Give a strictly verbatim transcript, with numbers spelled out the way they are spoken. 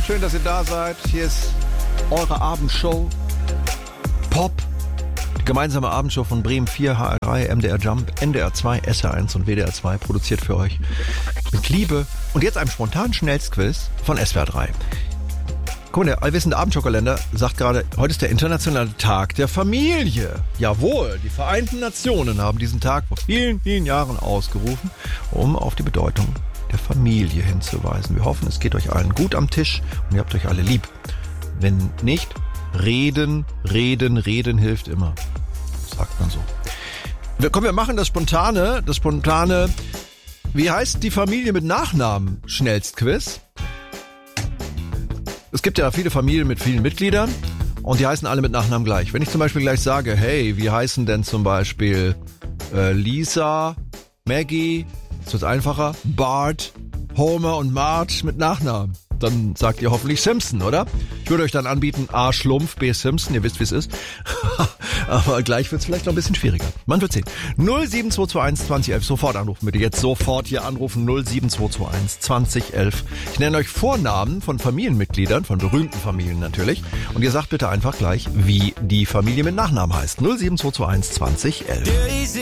Schön, dass ihr da seid. Hier ist eure Abendshow. Pop. Die gemeinsame Abendshow von Bremen vier, H R drei, M D R Jump, N D R zwei, S R eins und W D R zwei. Produziert für euch mit Liebe. Und jetzt einem spontanen Schnellstquiz von S W R drei. Guck mal, der allwissende Abendshowkalender sagt gerade, heute ist der internationale Tag der Familie. Jawohl, die Vereinten Nationen haben diesen Tag vor vielen, vielen Jahren ausgerufen, um auf die Bedeutung der Familie hinzuweisen. Wir hoffen, es geht euch allen gut am Tisch und ihr habt euch alle lieb. Wenn nicht, reden, reden, reden hilft immer. Sagt man so. Wir, komm, wir machen das spontane, das spontane, wie heißt die Familie mit Nachnamen? Schnellstquiz. Es gibt ja viele Familien mit vielen Mitgliedern und die heißen alle mit Nachnamen gleich. Wenn ich zum Beispiel gleich sage, hey, wie heißen denn zum Beispiel äh, Lisa, Maggie, ist das einfacher, Bart, Homer und Marge mit Nachnamen? Dann sagt ihr hoffentlich Simpson, oder? Ich würde euch dann anbieten A. Schlumpf, B. Simpson, ihr wisst, wie es ist. Aber gleich wird es vielleicht noch ein bisschen schwieriger. Man wird sehen. null sieben zwei zwei eins zwanzig elf, sofort anrufen bitte. Jetzt sofort hier anrufen, null sieben zwei zwei eins zwanzig elf. Ich nenne euch Vornamen von Familienmitgliedern, von berühmten Familien natürlich. Und ihr sagt bitte einfach gleich, wie die Familie mit Nachnamen heißt. null sieben zwei zwei eins zwanzig elf.